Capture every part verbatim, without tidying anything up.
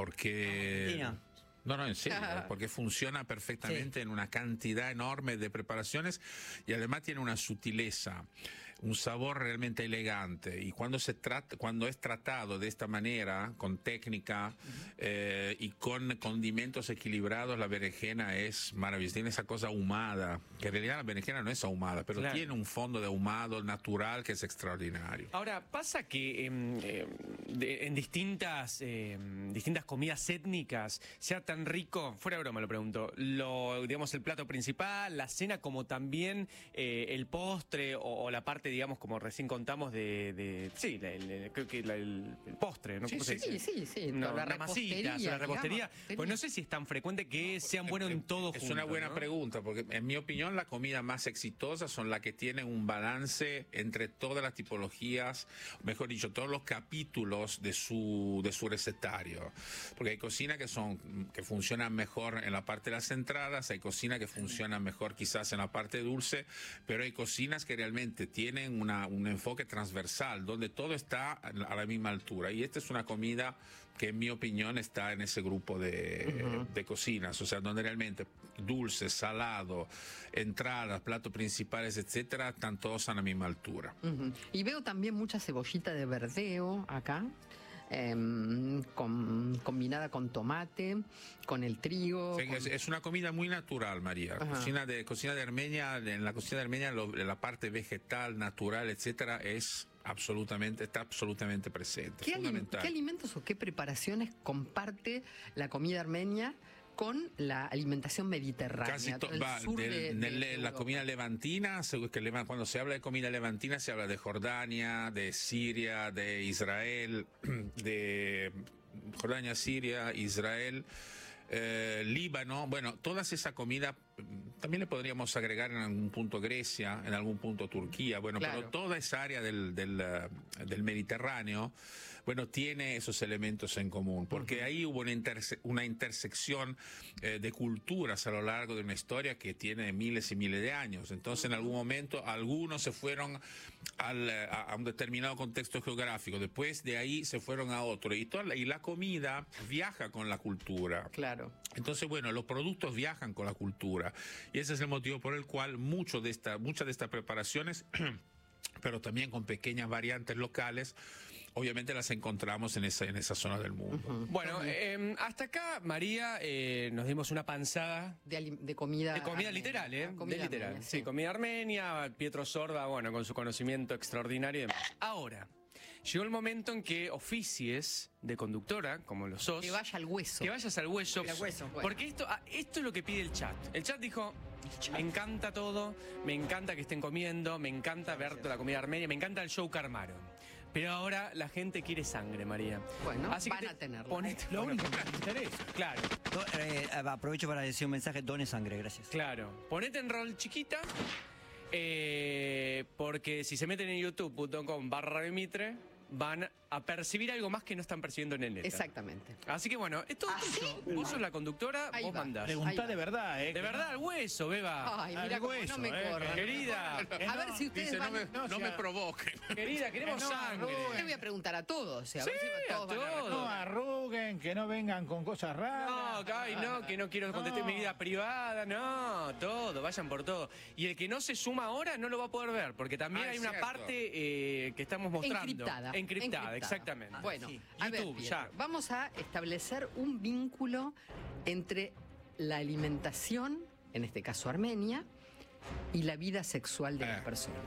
porque... Argentina. No, no, en serio, porque funciona perfectamente sí. en una cantidad enorme de preparaciones y además tiene una sutileza, un sabor realmente elegante. Y cuando se trata, cuando es tratado de esta manera, con técnica uh-huh. eh, y con condimentos equilibrados, la berenjena es maravillosa. Tiene esa cosa ahumada, que en realidad la berenjena no es ahumada, pero claro. tiene un fondo de ahumado natural que es extraordinario. Ahora, pasa que eh, de, en distintas, eh, distintas comidas étnicas sea tan rico, fuera de broma lo pregunto, lo, digamos, el plato principal, la cena, como también eh, el postre o, o la parte, digamos, como recién contamos de, de sí, la, el, creo que la, el, el postre, ¿no? Sí, sí, sí, sí, sí, no, la las masitas, la repostería, pues no sé si es tan frecuente que no, sean buenos en todo Es junto, una buena ¿no? pregunta, porque en mi opinión la comida más exitosa son las que tienen un balance entre todas las tipologías, mejor dicho, todos los capítulos de su, de su recetario, porque hay cocinas que son que funcionan mejor en la parte de las entradas, hay cocinas que funcionan mejor quizás en la parte dulce, pero hay cocinas que realmente tienen una, un enfoque transversal, donde todo está a la misma altura. Y esta es una comida que en mi opinión está en ese grupo de, uh-huh. de cocinas, o sea, donde realmente dulce, salado, entradas, platos principales, etcétera, están todos a la misma altura. Uh-huh. Y veo también mucha cebollita de verdeo acá. Eh, con, combinada con tomate, con el trigo. Sí, con... es, es una comida muy natural, María. Cocina de, cocina de Armenia, en la cocina de Armenia lo, la parte vegetal, natural, etcétera, es absolutamente, está absolutamente presente. ¿Qué, fundamental. ¿Qué alimentos o qué preparaciones comparte la comida armenia con la alimentación mediterránea? Casi to, el va, sur del, de, del, de la comida levantina, que cuando se habla de comida levantina se habla de Jordania, de Siria, de Israel, de Jordania, Siria, Israel, eh, Líbano, bueno, toda esa comida. También le podríamos agregar en algún punto Grecia, en algún punto Turquía, bueno, claro. pero toda esa área del, del, del Mediterráneo, bueno, tiene esos elementos en común, porque uh-huh. ahí hubo una, interse una intersección eh, de culturas a lo largo de una historia que tiene miles y miles de años. Entonces, en algún momento, algunos se fueron al, a, a un determinado contexto geográfico, después de ahí se fueron a otro, y, toda la, y la comida viaja con la cultura. Claro. Entonces, bueno, los productos viajan con la cultura. Y ese es el motivo por el cual mucho de esta, muchas de estas preparaciones, pero también con pequeñas variantes locales, obviamente las encontramos en esa, en esa zona del mundo. Uh-huh. Bueno, eh, hasta acá, María, eh, nos dimos una panzada de, de comida. De comida armenia, literal, ¿eh? Comida de literal. Armenia, sí. sí, comida armenia, Pietro Sorda, bueno, con su conocimiento extraordinario y demás. Ahora, llegó el momento en que oficies de conductora, como lo sos, que vaya al hueso. Que vayas al hueso. Al hueso bueno. Porque esto, esto es lo que pide el chat. El chat dijo, me encanta todo, me encanta que estén comiendo, me encanta ver toda la comida armenia, me encanta el show que armaron. Pero ahora la gente quiere sangre, María. Bueno, así van que te, a tenerla. Ponete, lo único que me interesa. Claro. Do, eh, aprovecho para decir un mensaje, done sangre, gracias. Claro. Ponete en rol chiquita. Eh, porque si se meten en youtube punto com barra Mitre van a percibir algo más que no están percibiendo en el net. Exactamente. Así que bueno, esto ¿Ah, es sí? vos sos la conductora, Ahí vos va. mandás. Preguntá de verdad, ¿eh? De verdad, al hueso, beba. Ay, mira cómo no me eh, corran. Querida. No me corran. A ver si ustedes Dice, van... no me, no no, me sea, provoquen. Querida, queremos no, sangre. no, Le voy a preguntar a todos. A ver Sí, si todos a van a todos. No arruguen, que no vengan con cosas raras. No, ay, no, que no quiero contestar No. mi vida privada, no, todo, vayan por todo. Y el que no se suma ahora no lo va a poder ver, porque también Ah, hay es una cierto. parte eh, que estamos mostrando. Encriptada. Encriptada, Encriptada. exactamente. Bueno, Sí. a ver, YouTube, Pietro, ya. vamos a establecer un vínculo entre la alimentación, en este caso armenia, y la vida sexual de las Eh. personas.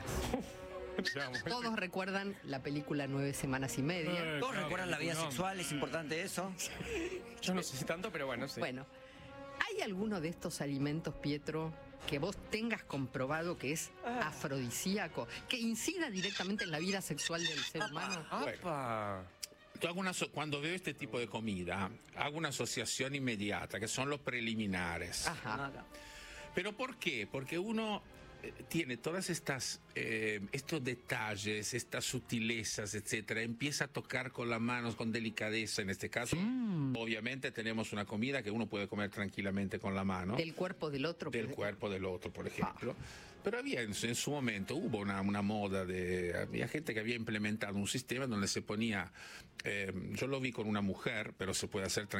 Todos recuerdan la película Nueve Semanas y Media. Eh. Todos No, recuerdan la vida no. sexual, es importante eso. Yo no sé si tanto, pero bueno, sí. Bueno, ¿hay alguno de estos alimentos, Pietro, que vos tengas comprobado que es afrodisíaco, que incida directamente en la vida sexual del ser humano? ¡Apa! Yo hago una so- cuando veo este tipo de comida, hago una asociación inmediata, que son los preliminares. Ajá. ¿Pero por qué? Porque uno eh, tiene todas estas eh, estos detalles, estas sutilezas, etcétera, empieza a tocar con las manos, con delicadeza. En este caso, mm. obviamente tenemos una comida que uno puede comer tranquilamente con la mano. Del cuerpo del otro. Del por cuerpo del otro, por ejemplo. Ah. Pero había en, en su momento, hubo una, una moda de... Había gente que había implementado un sistema donde se ponía... Eh, yo lo vi con una mujer, pero se puede hacer tranquilamente